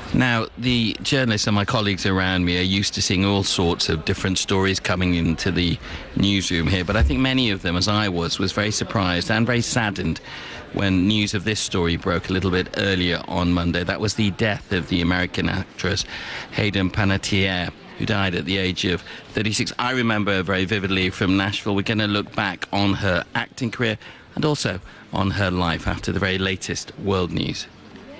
Now, the journalists and my colleagues around me are used to seeing all sorts of different stories coming into the newsroom here, but I think many of them, as I was very surprised and very saddened when news of this story broke a little bit earlier on Monday. That was the death of the American actress Hayden Panettiere, who died at the age of 36. I remember her very vividly from Nashville. We're going to look back on her acting career and also on her life after the very latest world news.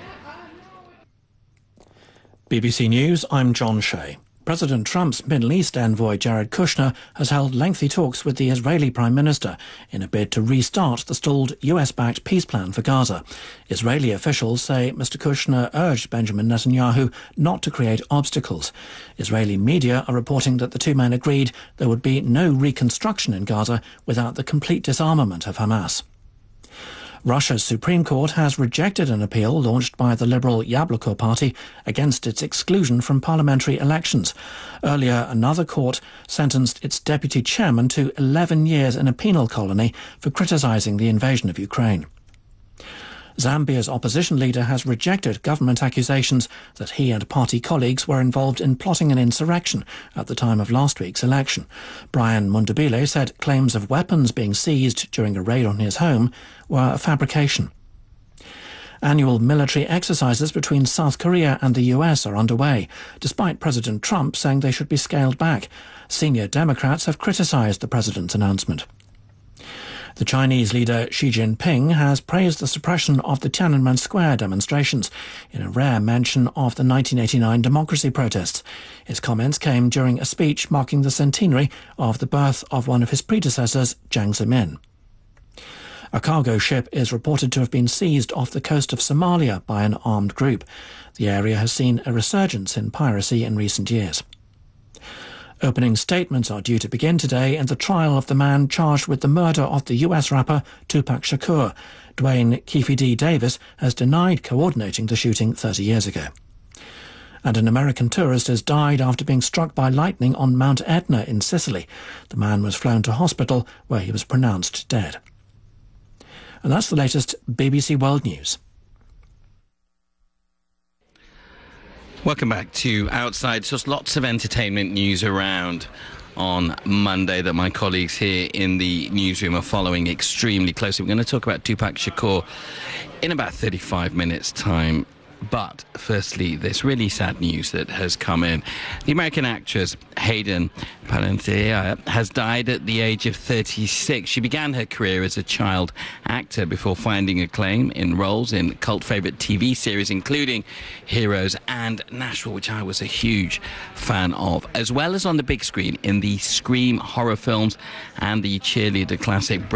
BBC News, I'm John Shea. President Trump's Middle East envoy Jared Kushner has held lengthy talks with the Israeli Prime Minister in a bid to restart the stalled US-backed peace plan for Gaza. Israeli officials say Mr Kushner urged Benjamin Netanyahu not to create obstacles. Israeli media are reporting that the two men agreed there would be no reconstruction in Gaza without the complete disarmament of Hamas. Russia's Supreme Court has rejected an appeal launched by the Liberal Yabloko party against its exclusion from parliamentary elections. Earlier, another court sentenced its deputy chairman to 11 years in a penal colony for criticising the invasion of Ukraine. Zambia's opposition leader has rejected government accusations that he and party colleagues were involved in plotting an insurrection at the time of last week's election. Brian Mundabile said claims of weapons being seized during a raid on his home were a fabrication. Annual military exercises between South Korea and the US are underway, despite President Trump saying they should be scaled back. Senior Democrats have criticised the president's announcement. The Chinese leader Xi Jinping has praised the suppression of the Tiananmen Square demonstrations in a rare mention of the 1989 democracy protests. His comments came during a speech marking the centenary of the birth of one of his predecessors, Jiang Zemin. A cargo ship is reported to have been seized off the coast of Somalia by an armed group. The area has seen a resurgence in piracy in recent years. Opening statements are due to begin today in the trial of the man charged with the murder of the US rapper Tupac Shakur. Dwayne Keefe D. Davis has denied coordinating the shooting 30 years ago. And an American tourist has died after being struck by lightning on Mount Etna in Sicily. The man was flown to hospital where he was pronounced dead. And that's the latest BBC World News. Welcome back to Outside. Just lots of entertainment news around on Monday that my colleagues here in the newsroom are following extremely closely. We're going to talk about Tupac Shakur in about 35 minutes' time. But firstly, this really sad news that has come in. The American actress Hayden Panettiere has died at the age of 36. She began her career as a child actor before finding acclaim in roles in cult favourite TV series, including Heroes and Nashville, which I was a huge fan of, as well as on the big screen in the Scream horror films and the cheerleader classic